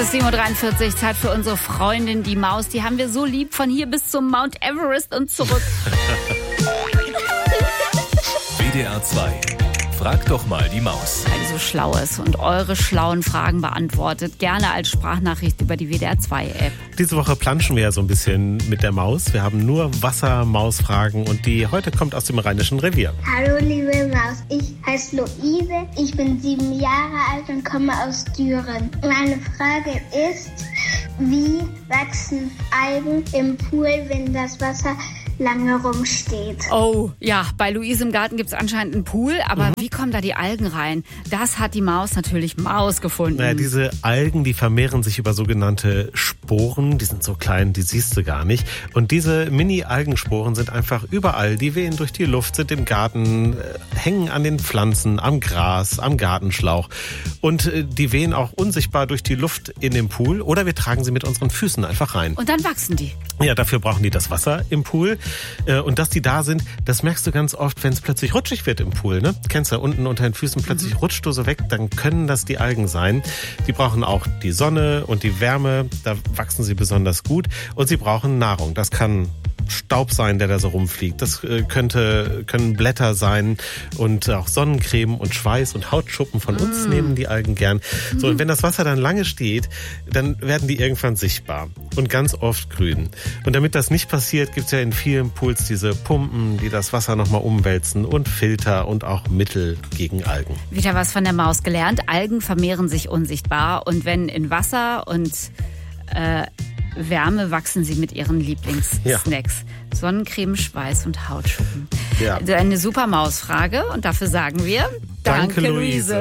7:43 Uhr, Zeit für unsere Freundin, die Maus. Die haben wir so lieb, von hier bis zum Mount Everest und zurück. WDR 2. Frag doch mal die Maus. Weil die so schlau ist und eure schlauen Fragen beantwortet. Gerne als Sprachnachricht über die WDR 2 App. Diese Woche planschen wir ja so ein bisschen mit der Maus. Wir haben nur Wasser-Maus-Fragen und die heute kommt aus dem Rheinischen Revier. Hallo liebe Maus, ich heiße Luise, ich bin 7 Jahre alt und komme aus Düren. Meine Frage ist, wie wachsen Algen im Pool, wenn das Wasser lange rumsteht? Oh, ja, bei Luise im Garten gibt es anscheinend einen Pool, aber wie kommen da die Algen rein? Das hat die Maus natürlich gefunden. Naja, diese Algen, die vermehren sich über sogenannte Sporen. Die sind so klein, die siehst du gar nicht. Und diese Mini-Algensporen sind einfach überall. Die wehen durch die Luft, sind im Garten, hängen an den Pflanzen, am Gras, am Gartenschlauch. Und die wehen auch unsichtbar durch die Luft in den Pool. Oder wir tragen sie mit unseren Füßen einfach rein. Und dann wachsen die. Ja, dafür brauchen die das Wasser im Pool. Und dass die da sind, das merkst du ganz oft, wenn es plötzlich rutschig wird im Pool. Ne? Kennst du, unten unter den Füßen plötzlich rutscht du so weg, dann können das die Algen sein. Die brauchen auch die Sonne und die Wärme, da wachsen sie besonders gut. Und sie brauchen Nahrung. Das kann Staub sein, der da so rumfliegt. Das können Blätter sein und auch Sonnencreme und Schweiß und Hautschuppen von uns nehmen die Algen gern. So, und wenn das Wasser dann lange steht, dann werden die irgendwann sichtbar und ganz oft grün. Und damit das nicht passiert, gibt es ja in vielen Pools diese Pumpen, die das Wasser nochmal umwälzen und Filter und auch Mittel gegen Algen. Wieder was von der Maus gelernt. Algen vermehren sich unsichtbar und wenn in Wasser und Wärme wachsen sie mit ihren Lieblingssnacks. Ja. Sonnencreme, Schweiß und Hautschuppen. Ja. Eine super Mausfrage und dafür sagen wir Danke, Luise.